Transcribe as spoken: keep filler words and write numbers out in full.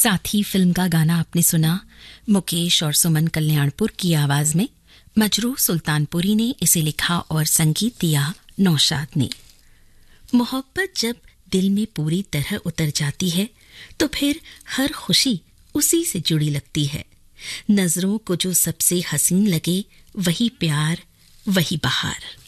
साथी फिल्म का गाना आपने सुना मुकेश और सुमन कल्याणपुर की आवाज में। मजरूह सुल्तानपुरी ने इसे लिखा और संगीत दिया नौशाद ने। मोहब्बत जब दिल में पूरी तरह उतर जाती है तो फिर हर खुशी उसी से जुड़ी लगती है। नजरों को जो सबसे हसीन लगे वही प्यार, वही बहार।